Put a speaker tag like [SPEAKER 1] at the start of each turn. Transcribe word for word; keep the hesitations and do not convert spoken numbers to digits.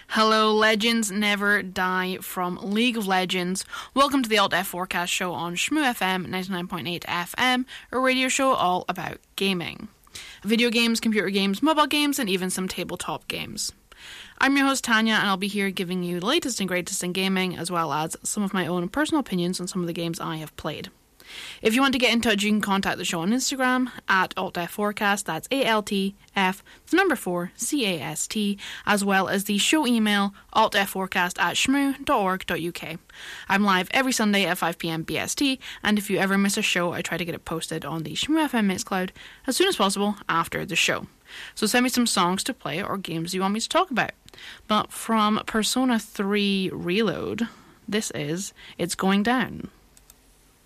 [SPEAKER 1] Hello, legends never die from League of Legends. Welcome to the Alt F Forecast show on Shmoo F M ninety-nine point eight F M, a radio show all about gaming. Video games, computer games, mobile games, and even some tabletop games. I'm your host Tanya, and I'll be here giving you the latest and greatest in gaming, as well as some of my own personal opinions on some of the games I have played. If you want to get in touch, you can contact the show on Instagram at Alt F Forecast, that's A L T F, the number four, C A S T, as well as the show email, altfforecast at shmoo dot org dot U K. I'm live every Sunday at five p m B S T, and if you ever miss a show, I try to get it posted on the Shmoo F M Mixcloud as soon as possible after the show. So send me some songs to play or games you want me to talk about. But from Persona three Reload, this is It's Going Down.